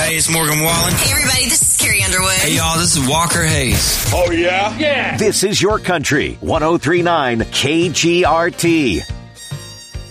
Hey, it's Morgan Wallen. Hey, everybody, this is Carrie Underwood. Hey, y'all, this is Walker Hayes. Oh, yeah? Yeah. This is your country. 103.9 KGRT.